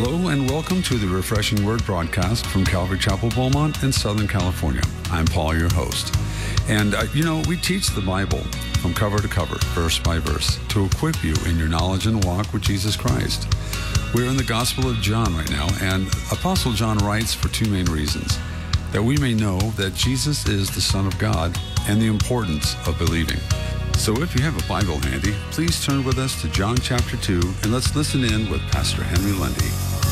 Hello and welcome to the Refreshing Word broadcast from Calvary Chapel, Beaumont in Southern California. I'm Paul, your host. And, we teach the Bible from cover to cover, verse by verse, to equip you in your knowledge and walk with Jesus Christ. We're in the Gospel of John right now, and Apostle John writes for two main reasons: that we may know that Jesus is the Son of God and the importance of believing. So if you have a Bible handy, please turn with us to John chapter 2, and let's listen in with Pastor Henry Lundy.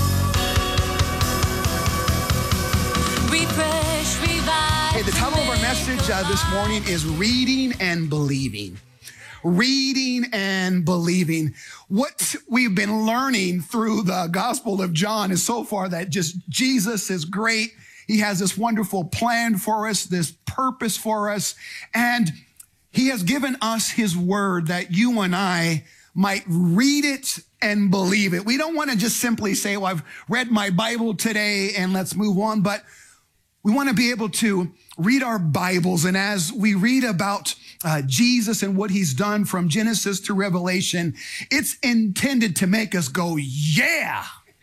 Refresh, revive. Hey, the title of our message this morning is Reading and Believing. Reading and believing. What we've been learning through the Gospel of John is so far that just Jesus is great. He has this wonderful plan for us, this purpose for us, and He has given us His word that you and I might read it and believe it. We don't want to just simply say, well, I've read my Bible today and let's move on, but we want to be able to read our Bibles. And as we read about Jesus and what He's done from Genesis to Revelation, it's intended to make us go, yeah.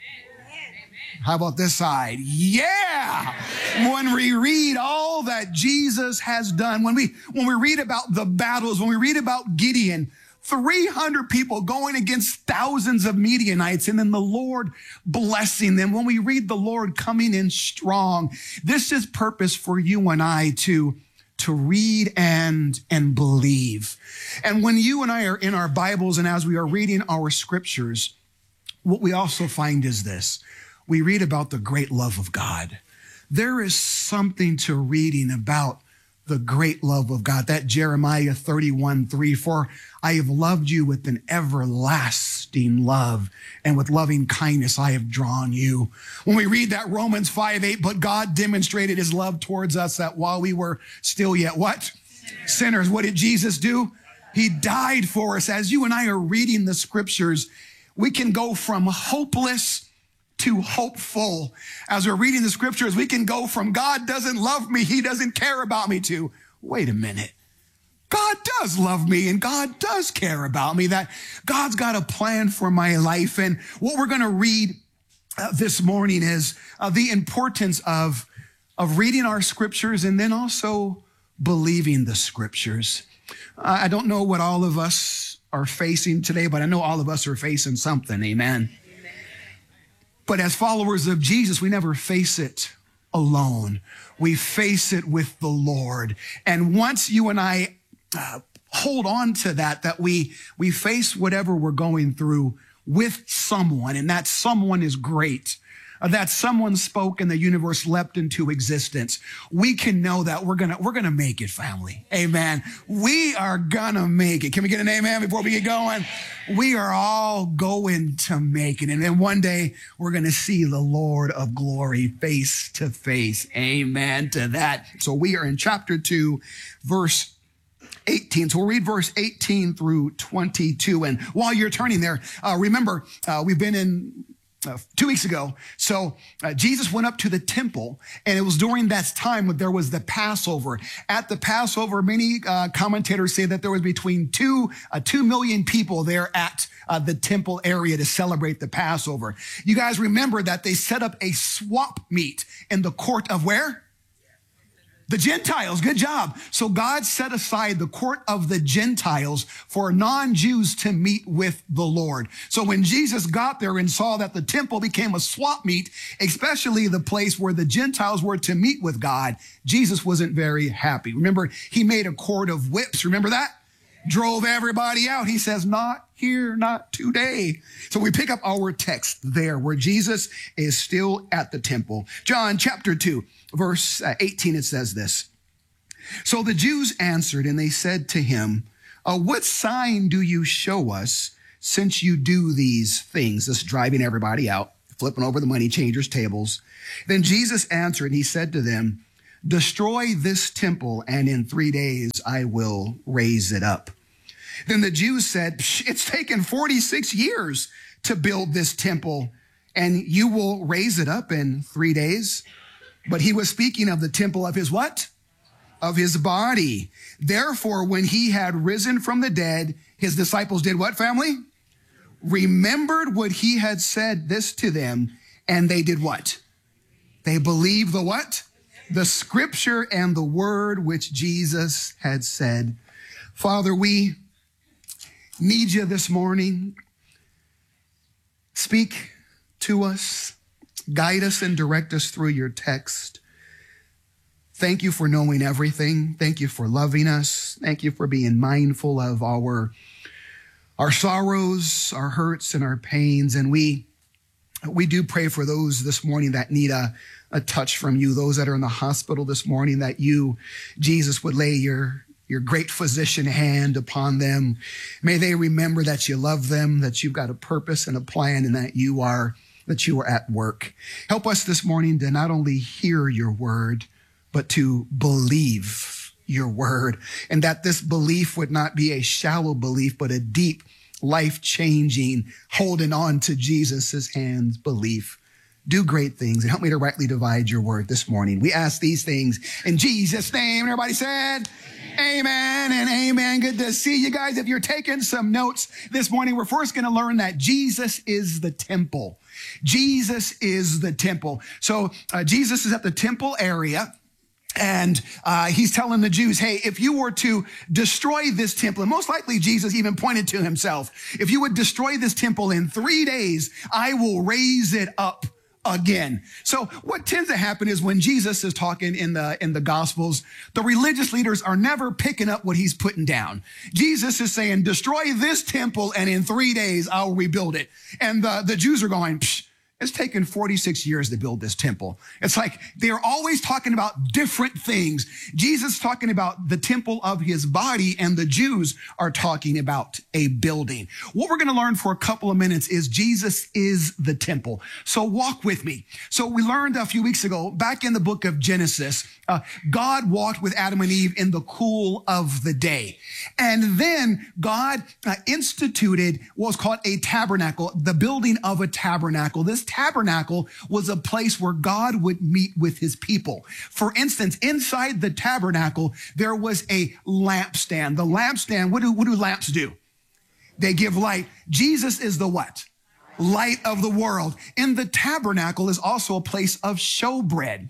How about this side? Yeah. When we read all that Jesus has done, when we read about the battles, when we read about Gideon, 300 people going against thousands of Midianites, and then the Lord blessing them. When we read the Lord coming in strong, this is purpose for you and I to read and believe. And when you and I are in our Bibles and as we are reading our scriptures, what we also find is this: we read about the great love of God. There is something to reading about the great love of God. That Jeremiah 31:3, for I have loved you with an everlasting love, and with loving kindness I have drawn you. When we read that Romans 5:8, but God demonstrated His love towards us that while we were still yet what? Sinners. What did Jesus do? He died for us. As you and I are reading the scriptures, we can go from hopeless to hopeful. As we're reading the scriptures, we can go from God doesn't love me, He doesn't care about me, to wait a minute, God does love me and God does care about me, that God's got a plan for my life. And what we're going to read this morning is the importance of reading our scriptures and then also believing the scriptures. I don't know what all of us are facing today, but I know all of us are facing something. Amen. But as followers of Jesus, we never face it alone. We face it with the Lord. And once you and I hold on to that we face whatever we're going through with someone, and that someone is great, that someone spoke and the universe leapt into existence, we can know that we're gonna make it, family. Amen. We are gonna make it. Can we get an amen before we get going? We are all going to make it. And then one day we're going to see the Lord of glory face to face. Amen to that. So we are in chapter 2, verse 18. So we'll read verse 18 through 22. And while you're turning there, remember, we've been in 2 weeks ago. So Jesus went up to the temple, and it was during that time when there was the Passover. At the Passover, many commentators say that there was between 2 million people there at the temple area to celebrate the Passover. You guys remember that they set up a swap meet in the court of where? The Gentiles. Good job. So God set aside the court of the Gentiles for non-Jews to meet with the Lord. So when Jesus got there and saw that the temple became a swap meet, especially the place where the Gentiles were to meet with God, Jesus wasn't very happy. Remember, He made a cord of whips. Remember that? Drove everybody out. He says, not here, not today. So we pick up our text there where Jesus is still at the temple. John chapter 2, verse 18, it says this. So the Jews answered and they said to Him, what sign do you show us since you do these things? This driving everybody out, flipping over the money changers' tables. Then Jesus answered and He said to them, destroy this temple, and in 3 days I will raise it up. Then the Jews said, it's taken 46 years to build this temple, and you will raise it up in 3 days? But He was speaking of the temple of His what? Of His body. Therefore, when He had risen from the dead, His disciples did what, family? remembered what he had said this to them, and they did what? They believed the what? The scripture and the word which Jesus had said. Father, we need you this morning. Speak to us, guide us and direct us through your text. Thank you for knowing everything. Thank you for loving us. Thank you for being mindful of our sorrows, our hurts, and our pains. And we do pray for those this morning that need a touch from you, those that are in the hospital this morning, that you, Jesus, would lay your great physician hand upon them. May they remember that you love them, that you've got a purpose and a plan, and that you are at work. Help us this morning to not only hear your word, but to believe your word, and that this belief would not be a shallow belief, but a deep, life-changing, holding on to Jesus' hands belief. Do great things and help me to rightly divide your word this morning. We ask these things in Jesus' name. And everybody said, amen and amen. Good to see you guys. If you're taking some notes this morning, we're first going to learn that Jesus is the temple. Jesus is the temple. So Jesus is at the temple area. And he's telling the Jews, hey, if you were to destroy this temple, and most likely Jesus even pointed to himself, if you would destroy this temple in 3 days, I will raise it up again. So what tends to happen is when Jesus is talking in the Gospels, the religious leaders are never picking up what he's putting down. Jesus is saying, destroy this temple, and in 3 days, I'll rebuild it. And the Jews are going, psh, it's taken 46 years to build this temple. It's like they're always talking about different things. Jesus is talking about the temple of his body, and the Jews are talking about a building. What we're going to learn for a couple of minutes is Jesus is the temple. So walk with me. So we learned a few weeks ago, back in the book of Genesis, God walked with Adam and Eve in the cool of the day. And then God instituted what was called a tabernacle, the building of a tabernacle. This tabernacle was a place where God would meet with his people. For instance, inside the tabernacle, there was a lampstand. The lampstand, what do lamps do? They give light. Jesus is the what? Light of the world. In the tabernacle is also a place of showbread.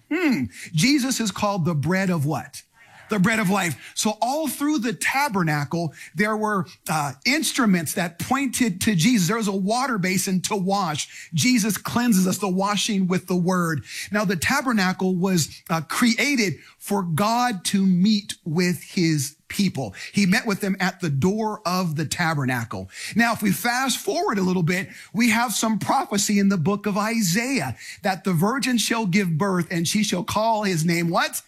Jesus is called the bread of what? The bread of life. So all through the tabernacle, there were instruments that pointed to Jesus. There was a water basin to wash. Jesus cleanses us, the washing with the word. Now, the tabernacle was created for God to meet with his people. He met with them at the door of the tabernacle. Now, if we fast forward a little bit, we have some prophecy in the book of Isaiah that the virgin shall give birth and she shall call his name what?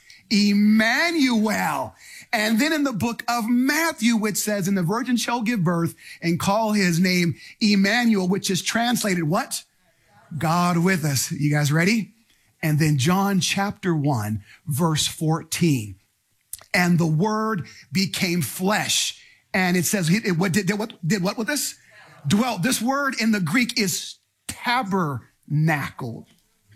Emmanuel. And then in the book of Matthew, it says, and the virgin shall give birth and call his name Emmanuel, which is translated what? God with us. You guys ready? And then John chapter 1, verse 14. And the word became flesh. And it says, what did what with this? Dwelt. This word in the Greek is tabernacled.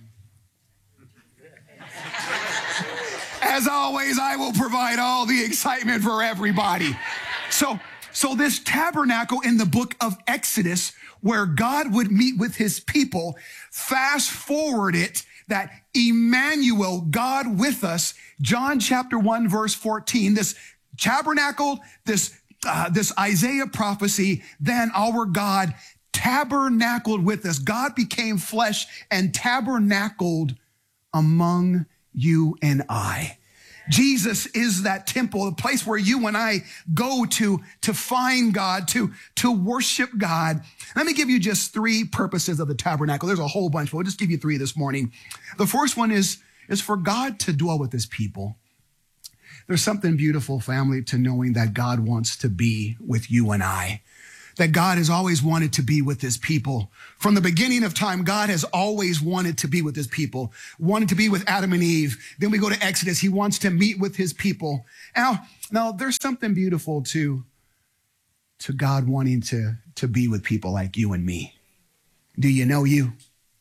As always, I will provide all the excitement for everybody. So this tabernacle in the book of Exodus, where God would meet with his people, fast forward it, that Emmanuel, God with us, John chapter 1, verse 14, this tabernacle, this Isaiah prophecy, then our God tabernacled with us. God became flesh and tabernacled among you and I. Jesus is that temple, the place where you and I go to find God, to worship God. Let me give you just three purposes of the tabernacle. There's a whole bunch, but we'll just give you three this morning. The first one is for God to dwell with his people. There's something beautiful, family, to knowing that God wants to be with you and I. That God has always wanted to be with his people. From the beginning of time, God has always wanted to be with his people, wanted to be with Adam and Eve. Then we go to Exodus. He wants to meet with his people. Now there's something beautiful to God wanting to be with people like you and me. Do you know you?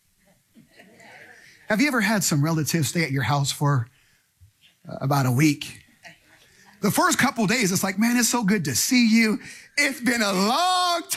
Have you ever had some relatives stay at your house for about a week? The first couple of days, it's like, man, it's so good to see you. It's been a long time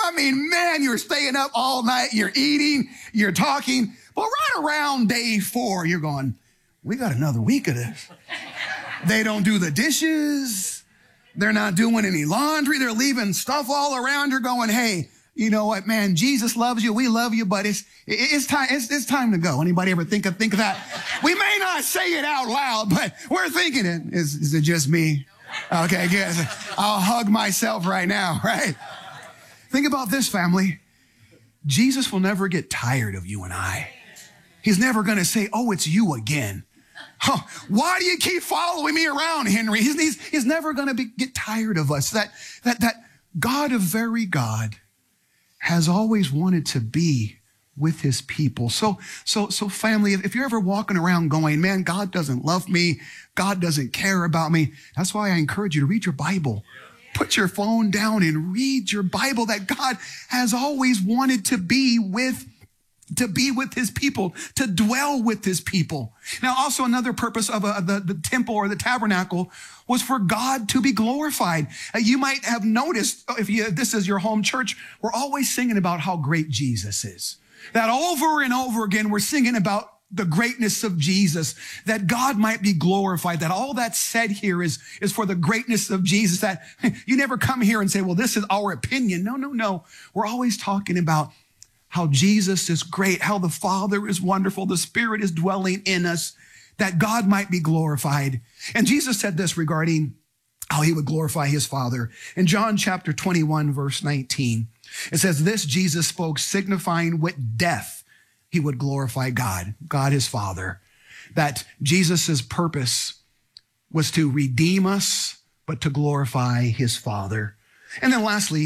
I mean, man, you're staying up all night, you're eating, you're talking. But right around day 4, you're going, we got another week of this. They don't do the dishes. They're not doing any laundry. They're leaving stuff all around. You're going, hey, you know what, man, Jesus loves you. We love you, but it's time to go. Anybody ever think of that? We may not say it out loud, but we're thinking it. Is it just me? Okay, good. I'll hug myself right now, right? Think about this, family. Jesus will never get tired of you and I. He's never going to say, oh, it's you again. Oh, why do you keep following me around, Henry? He's never going to get tired of us. That God of very God has always wanted to be with his people. So family, if you're ever walking around going, man, God doesn't love me, God doesn't care about me, that's why I encourage you to read your Bible. Put your phone down and read your Bible, that God has always wanted to be with his people, to dwell with his people. Now, also another purpose of the temple or the tabernacle was for God to be glorified. You might have noticed, if this is your home church, we're always singing about how great Jesus is. That over and over again, we're singing about the greatness of Jesus, that God might be glorified, that all that's said here is for the greatness of Jesus, that you never come here and say, well, this is our opinion. No. We're always talking about how Jesus is great, how the Father is wonderful, the Spirit is dwelling in us, that God might be glorified. And Jesus said this regarding how he would glorify his Father. In John chapter 21, verse 19, it says, this Jesus spoke, signifying with death he would glorify God his Father. That Jesus' purpose was to redeem us, but to glorify his Father. And then lastly,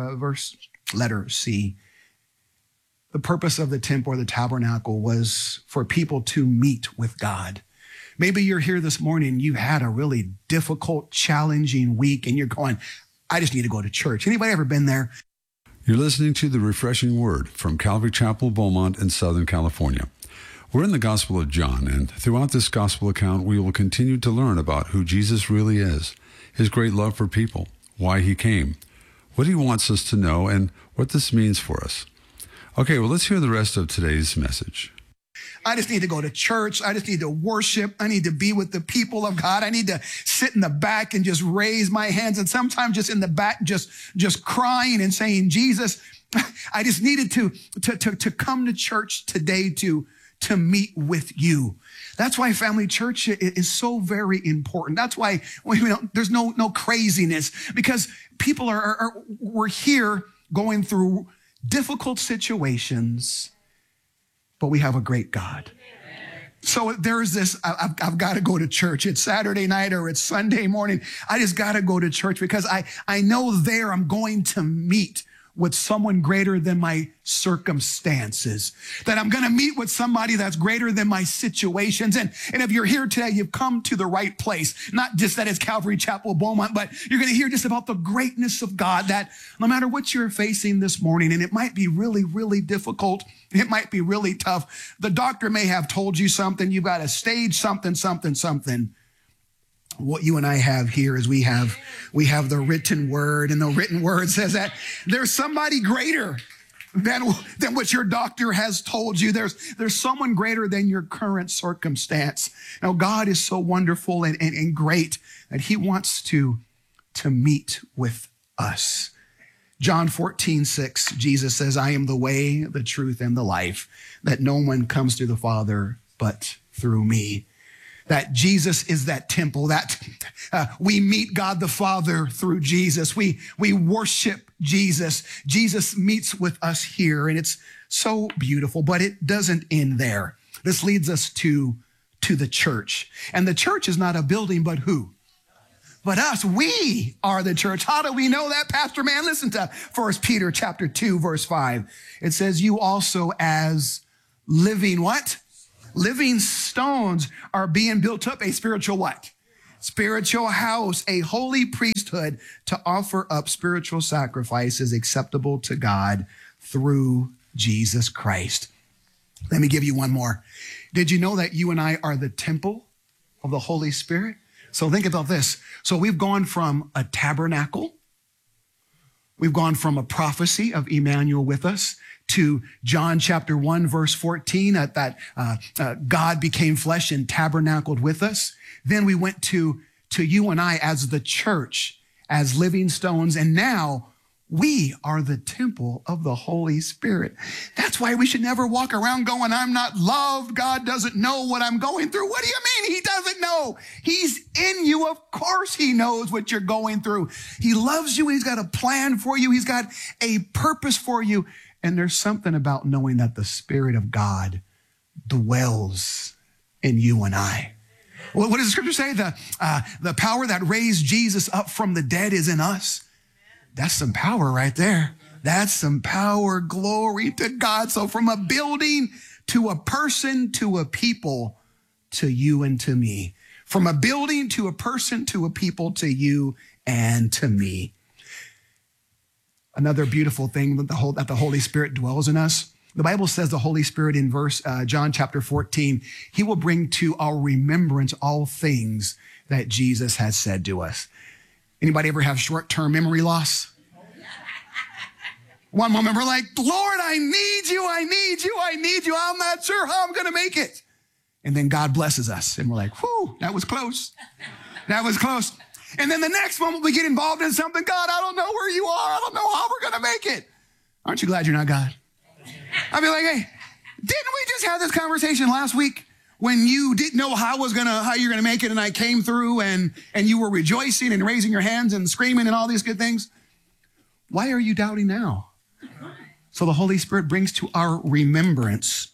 letter C, the purpose of the temple or the tabernacle was for people to meet with God. Maybe you're here this morning, you had a really difficult, challenging week, and you're going, I just need to go to church. Anybody ever been there? You're listening to the Refreshing Word from Calvary Chapel, Beaumont in Southern California. We're in the Gospel of John, and throughout this gospel account, we will continue to learn about who Jesus really is, his great love for people, why he came, what he wants us to know, and what this means for us. Okay, well, let's hear the rest of today's message. I just need to go to church. I just need to worship. I need to be with the people of God. I need to sit in the back and just raise my hands. And sometimes just in the back, just crying and saying, Jesus, I just needed to come to church today to meet with you. That's why family church is so very important. That's why there's no craziness, because people we're here going through difficult situations, but we have a great God. So there's this, I've got to go to church. It's Saturday night or it's Sunday morning. I just got to go to church because I know there I'm going to meet with someone greater than my circumstances, that I'm going to meet with somebody that's greater than my situations. And if you're here today, you've come to the right place, not just that it's Calvary Chapel, Beaumont, but you're going to hear just about the greatness of God, that no matter what you're facing this morning, and it might be really, really difficult, it might be really tough. The doctor may have told you something. You've got a stage something. What you and I have here is we have the written word, and the written word says that there's somebody greater than what your doctor has told you. There's someone greater than your current circumstance. Now, God is so wonderful and great that he wants to meet with us. John 14:6, Jesus says, I am the way, the truth, and the life, that no one comes to the Father but through me. That Jesus is that temple, that we meet God the Father through Jesus. We worship Jesus. Jesus meets with us here, and it's so beautiful, but it doesn't end there. This leads us to the church. And the church is not a building, but who? But us. We are the church. How do we know that, Pastor Man? Listen to 1 Peter chapter 2, verse 5. It says, you also as living what? Living stones are being built up a spiritual what? Spiritual house, a holy priesthood to offer up spiritual sacrifices acceptable to God through Jesus Christ. Let me give you one more. Did you know that you and I are the temple of the Holy Spirit? So think about this. So we've gone from a tabernacle We've gone from a prophecy of Emmanuel with us to John chapter 1, verse 14, that God became flesh and tabernacled with us. Then we went to you and I as the church, as living stones. And now we are the temple of the Holy Spirit. That's why we should never walk around going, I'm not loved. God doesn't know what I'm going through. What do you mean? He doesn't know. He's in you. Of course he knows what you're going through. He loves you. He's got a plan for you. He's got a purpose for you. And there's something about knowing that the Spirit of God dwells in you and I. What does the scripture say? The power that raised Jesus up from the dead is in us. That's some power right there. That's some power. Glory to God. So from a building to a person to a people, to you and to me. From a building to a person to a people, to you and to me. Another beautiful thing that the Holy Spirit dwells in us. The Bible says the Holy Spirit in John chapter 14, he will bring to our remembrance all things that Jesus has said to us. Anybody ever have short-term memory loss? One moment we're like, Lord, I need you, I need you, I need you. I'm not sure how I'm going to make it. And then God blesses us. And we're like, whew, that was close. That was close. And then the next moment we get involved in something. God, I don't know where you are. I don't know how we're going to make it. Aren't you glad you're not God? I'd be like, hey, didn't we just have this conversation last week when you didn't know how you're going to make it, and I came through and you were rejoicing and raising your hands and screaming and all these good things? Why are you doubting now? So the Holy Spirit brings to our remembrance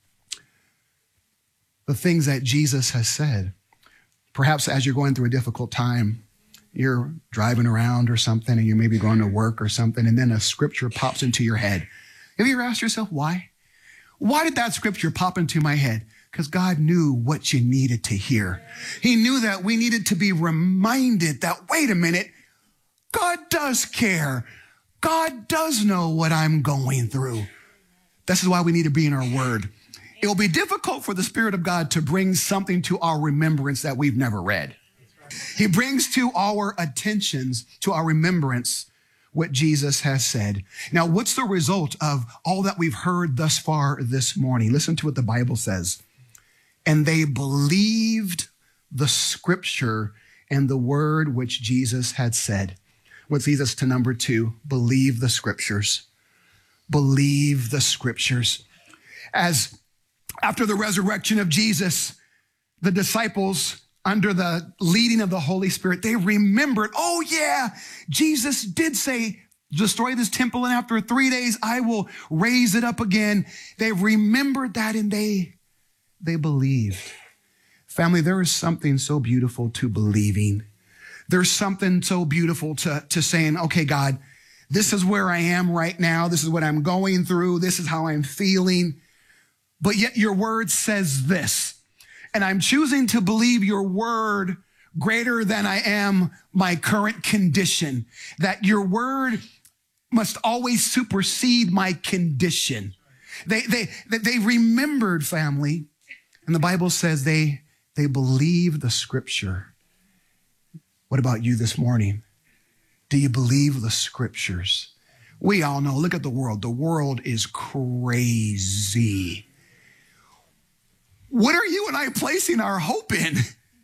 the things that Jesus has said. Perhaps as you're going through a difficult time, you're driving around or something, and you may be going to work or something, and then a scripture pops into your head. Have you ever asked yourself why? Why did that scripture pop into my head? Because God knew what you needed to hear. He knew that we needed to be reminded that, wait a minute, God does care. God does know what I'm going through. This is why we need to be in our word. It will be difficult for the Spirit of God to bring something to our remembrance that we've never read. He brings to our attentions, to our remembrance, what Jesus has said. Now, what's the result of all that we've heard thus far this morning? Listen to what the Bible says. And they believed the scripture and the word which Jesus had said. What leads us to number 2, believe the scriptures. Believe the scriptures. As after the resurrection of Jesus, the disciples, under the leading of the Holy Spirit, they remembered, oh yeah, Jesus did say, destroy this temple, and after 3 days, I will raise it up again. They remembered that, and they believed. Family, there is something so beautiful to believing. There's something so beautiful to saying, okay, God, this is where I am right now. This is what I'm going through. This is how I'm feeling. But yet your word says this, and I'm choosing to believe your word greater than I am my current condition, that your word must always supersede my condition. They remembered, family, and the Bible says they believed the scripture. What about you this morning? Do you believe the scriptures? We all know, look at the world. The world is crazy. What are you and I placing our hope in?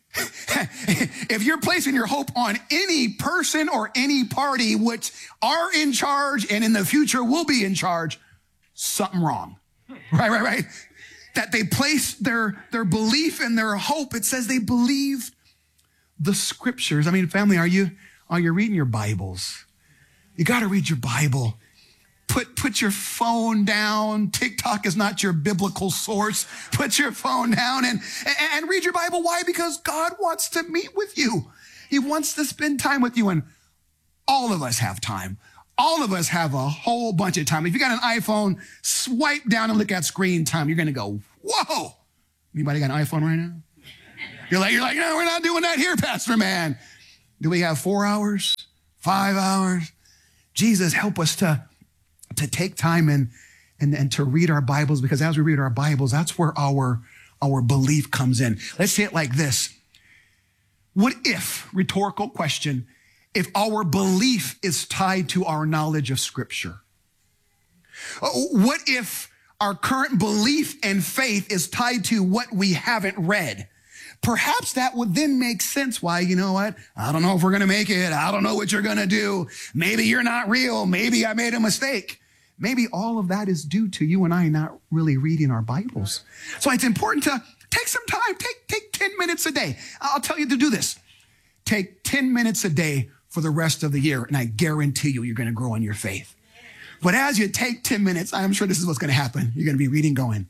If you're placing your hope on any person or any party which are in charge and in the future will be in charge, something wrong. Right. That they place their belief and their hope. It says they believed the scriptures. I mean, family, are you reading your Bibles? You got to read your Bible. Put your phone down. TikTok is not your biblical source. Put your phone down and read your Bible. Why? Because God wants to meet with you. He wants to spend time with you. And all of us have time. All of us have a whole bunch of time. If you got an iPhone, swipe down and look at screen time. You're going to go, whoa. Anybody got an iPhone right now? You're like, no, we're not doing that here, Pastor Man. Do we have 4 hours? 5 hours? Jesus, help us to take time and to read our Bibles, because as we read our Bibles, that's where our belief comes in. Let's say it like this. What if, rhetorical question, if our belief is tied to our knowledge of Scripture? What if our current belief and faith is tied to what we haven't read? Perhaps that would then make sense why, you know what? I don't know if we're going to make it. I don't know what you're going to do. Maybe you're not real. Maybe I made a mistake. Maybe all of that is due to you and I not really reading our Bibles. So it's important to take some time. Take 10 minutes a day. I'll tell you to do this. Take 10 minutes a day for the rest of the year, and I guarantee you're going to grow in your faith. But as you take 10 minutes, I'm sure this is what's going to happen. You're going to be reading going,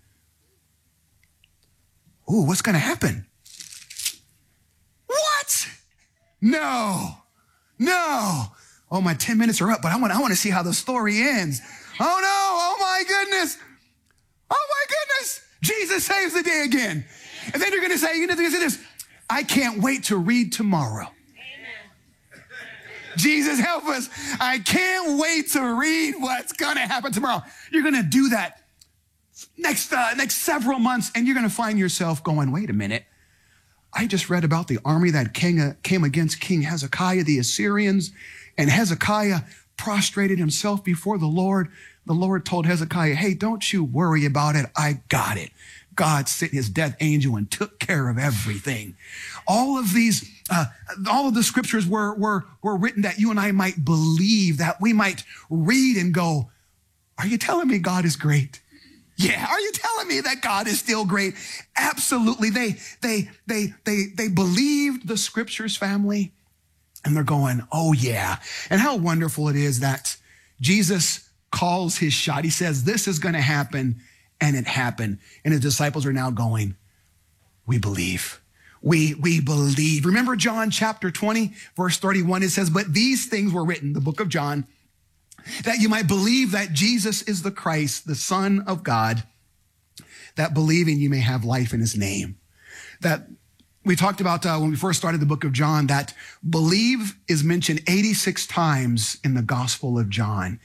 ooh, what's going to happen? What? No. Oh, my 10 minutes are up, but I want to see how the story ends. Oh, no. Oh, my goodness. Jesus saves the day again. And then you're going to say, this. I can't wait to read tomorrow. Amen. Jesus, help us. I can't wait to read what's going to happen tomorrow. You're going to do that next several months, and you're going to find yourself going, wait a minute. I just read about the army that came against King Hezekiah, the Assyrians, and Hezekiah prostrated himself before the Lord. The Lord told Hezekiah, hey, don't you worry about it. I got it. God sent his death angel and took care of everything. All of the scriptures were written that you and I might believe, that we might read and go, are you telling me God is great? Yeah. Are you telling me that God is still great? Absolutely. They believed the scriptures, family, and they're going, oh yeah. And how wonderful it is that Jesus calls his shot. He says, this is going to happen, and it happened. And his disciples are now going, we believe. We believe. Remember John chapter 20, verse 31, it says, but these things were written, the book of John, that you might believe that Jesus is the Christ, the Son of God, that believing you may have life in his name. That we talked about when we first started the book of John, that believe is mentioned 86 times in the Gospel of John.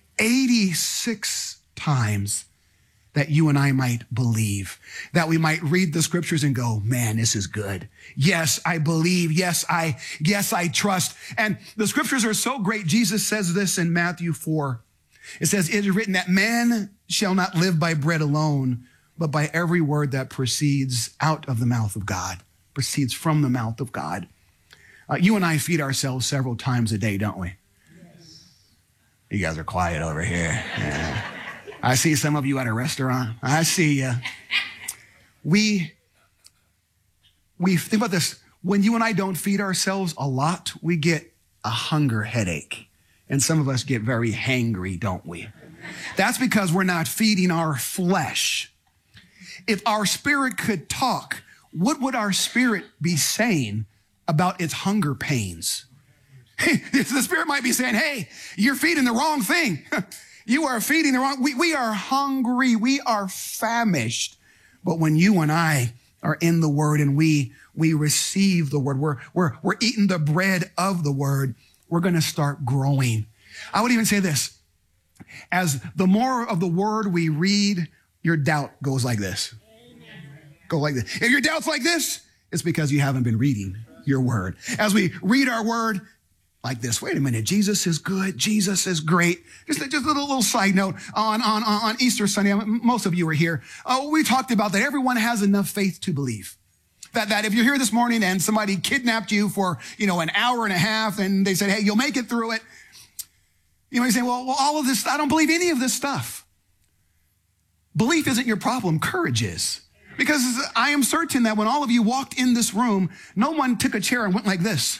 86 times that you and I might believe, that we might read the scriptures and go, man, this is good. Yes, I believe. Yes, I trust. And the scriptures are so great. Jesus says this in Matthew 4. It says, it is written that man shall not live by bread alone, but by every word that proceeds out of the mouth of God, proceeds from the mouth of God. You and I feed ourselves several times a day, don't we? You guys are quiet over here. Yeah. I see some of you at a restaurant. I see you. We think about this. When you and I don't feed ourselves a lot, we get a hunger headache. And some of us get very hangry, don't we? That's because we're not feeding our flesh. If our spirit could talk, what would our spirit be saying about its hunger pains? The spirit might be saying, hey, you're feeding the wrong thing. You are feeding the wrong. We are hungry. We are famished. But when you and I are in the word and we receive the word, we're eating the bread of the word, we're going to start growing. I would even say this. As the more of the word we read, your doubt goes like this. Go like this. If your doubt's like this, it's because you haven't been reading your word. As we read our word, like this. Wait a minute. Jesus is good. Jesus is great. Just a little side note on Easter Sunday. Most of you are here. We talked about that everyone has enough faith to believe. That if you're here this morning and somebody kidnapped you for, an hour and a half and they said, hey, you'll make it through it. You say, well, all of this, I don't believe any of this stuff. Belief isn't your problem. Courage is. Because I am certain that when all of you walked in this room, no one took a chair and went like this.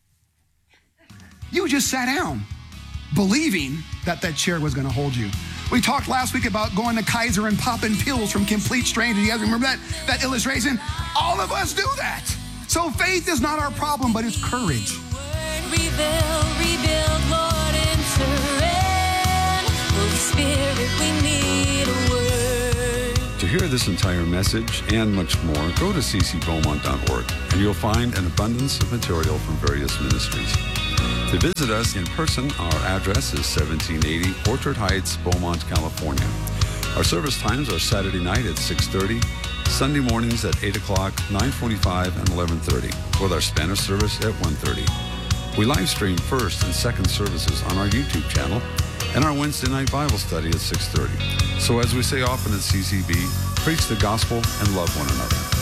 You just sat down, believing that chair was going to hold you. We talked last week about going to Kaiser and popping pills from complete strangers. You guys remember that illustration? All of us do that. So faith is not our problem, but it's courage. Rebuild, Lord, enter in. Holy Spirit, we need a word. To hear this entire message and much more, go to ccbeaumont.org and you'll find an abundance of material from various ministries. To visit us in person, our address is 1780 Orchard Heights, Beaumont, California. Our service times are Saturday night at 6:30, Sunday mornings at 8 o'clock, 9:45, and 11:30, with our Spanish service at 1:30. We live stream first and second services on our YouTube channel and our Wednesday night Bible study at 6:30. So as we say often at CCB, preach the gospel and love one another.